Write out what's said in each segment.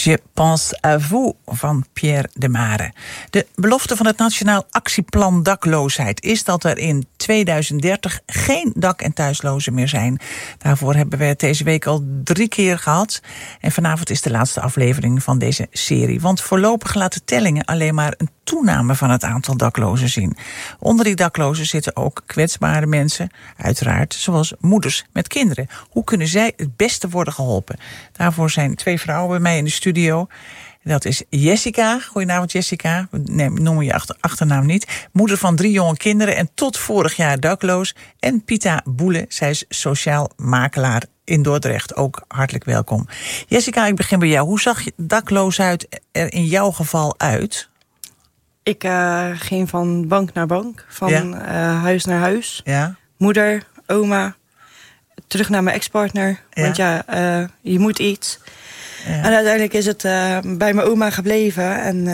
Je pense à vous van Pierre de Mare. De belofte van het Nationaal Actieplan Dakloosheid is dat er in 2030 geen dak- en thuislozen meer zijn. Daarvoor hebben we het deze week al 3 keer gehad. En vanavond is de laatste aflevering van deze serie. Want voorlopig laten tellingen alleen maar een toename van het aantal daklozen zien. Onder die daklozen zitten ook kwetsbare mensen, uiteraard, zoals moeders met kinderen. Hoe kunnen zij het beste worden geholpen? Daarvoor zijn 2 vrouwen bij mij in de studio. Dat is Jessica. Goedenavond, Jessica. Nee, noemen je achternaam niet. Moeder van 3 jonge kinderen en tot vorig jaar dakloos. En Pita Boele, zij is sociaal makelaar in Dordrecht. Ook hartelijk welkom. Jessica, ik begin bij jou. Hoe zag je dakloosheid er in jouw geval uit? Ik ging van bank naar bank, van huis naar huis. Ja. Moeder, oma, terug naar mijn ex-partner. Ja. Want je moet iets. Ja. En uiteindelijk is het bij mijn oma gebleven. En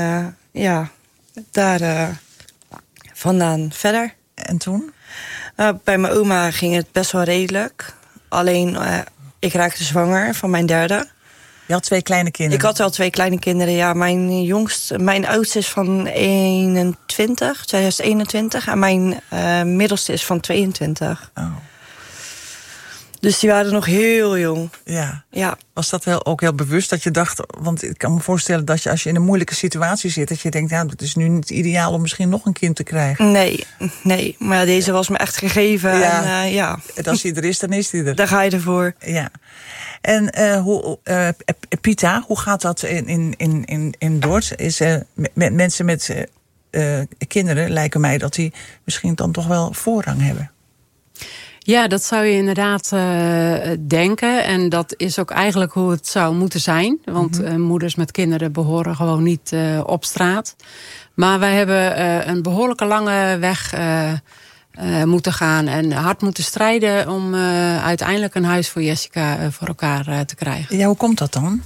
daar vandaan verder. En toen? Bij mijn oma ging het best wel redelijk. Alleen, ik raakte zwanger van mijn derde. Je had 2 kleine kinderen? Ik had wel 2 kleine kinderen, ja. Mijn oudste is van 2021. En mijn middelste is van 22. Oh. Dus die waren nog heel jong. Ja. Was dat ook heel bewust dat je dacht... Want ik kan me voorstellen dat je als je in een moeilijke situatie zit... dat je denkt, het is nu niet ideaal om misschien nog een kind te krijgen. Nee. Maar deze was me echt gegeven. Ja. En als hij er is, dan is hij er. Daar ga je ervoor. Ja. En Pita, hoe gaat dat in Dordt? Met mensen met kinderen lijken mij dat die misschien dan toch wel voorrang hebben. Ja, dat zou je inderdaad denken. En dat is ook eigenlijk hoe het zou moeten zijn. Want moeders met kinderen behoren gewoon niet op straat. Maar wij hebben een behoorlijke lange weg moeten gaan. En hard moeten strijden om uiteindelijk een huis voor Jessica voor elkaar te krijgen. Ja, hoe komt dat dan?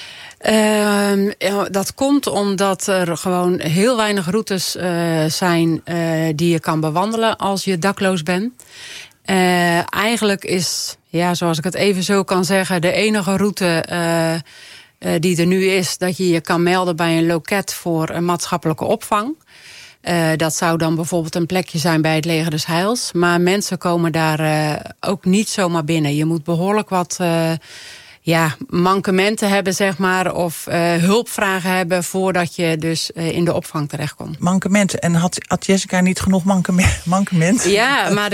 Dat komt omdat er gewoon heel weinig routes zijn die je kan bewandelen als je dakloos bent. Eigenlijk is, zoals ik het even zo kan zeggen, de enige route die er nu is, dat je je kan melden bij een loket voor een maatschappelijke opvang. Dat zou dan bijvoorbeeld een plekje zijn bij het Leger des Heils. Maar mensen komen daar ook niet zomaar binnen. Je moet behoorlijk wat mankementen hebben, zeg maar, of hulpvragen hebben voordat je dus in de opvang terechtkomt. Mankementen. En had Jessica niet genoeg mankement? Ja, maar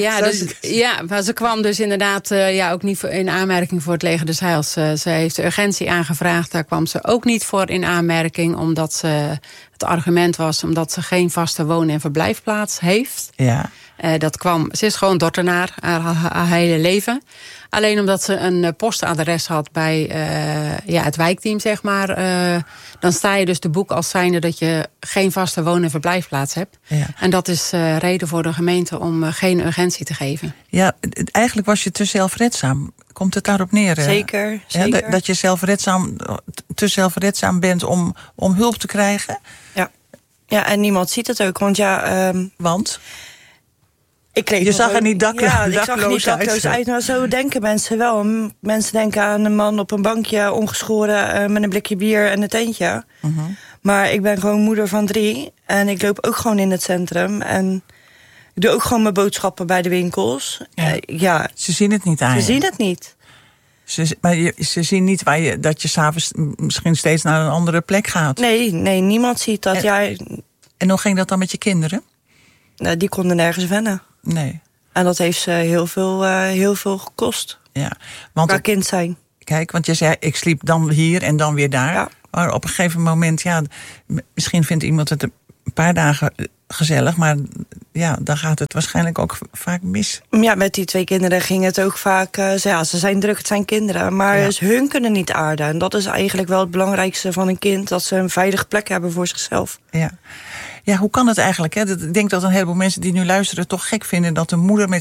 maar ze kwam dus inderdaad ook niet in aanmerking voor het Leger des Heils. Ze heeft de urgentie aangevraagd. Daar kwam ze ook niet voor in aanmerking, omdat het argument was omdat ze geen vaste woon- en verblijfplaats heeft. Ja. Ze is gewoon Dordtenaar haar hele leven. Alleen omdat ze een postadres had bij het wijkteam, zeg maar. Dan sta je dus te boek als zijnde dat je geen vaste woon- en verblijfplaats hebt. Ja. En dat is reden voor de gemeente om geen urgentie te geven. Ja, eigenlijk was je te zelfredzaam. Komt het daarop neer? Zeker. Dat je te zelfredzaam bent om hulp te krijgen? Ja, en niemand ziet het ook. Want? Je zag er niet dakloos uit, maar zo denken mensen wel. Mensen denken aan een man op een bankje, ongeschoren, met een blikje bier en een tentje. Maar ik ben gewoon moeder van 3 en ik loop ook gewoon in het centrum. En ik doe ook gewoon mijn boodschappen bij de winkels. Ze zien het niet aan je. Ze zien het niet. Ze zien niet dat je s'avonds misschien steeds naar een andere plek gaat. Nee, niemand ziet dat. En hoe ging dat dan met je kinderen? Die konden nergens wennen. Nee. En dat heeft ze heel veel gekost. Ja, want qua kind zijn. Kijk, want je zei, ik sliep dan hier en dan weer daar. Ja. Maar op een gegeven moment, misschien vindt iemand het een paar dagen gezellig, maar dan gaat het waarschijnlijk ook vaak mis. Ja, met die 2 kinderen ging het ook vaak. Ze zijn druk, het zijn kinderen, maar hun kunnen niet aarden. En dat is eigenlijk wel het belangrijkste van een kind, dat ze een veilige plek hebben voor zichzelf. Ja, hoe kan het eigenlijk? Hè? Ik denk dat een heleboel mensen die nu luisteren toch gek vinden dat een moeder met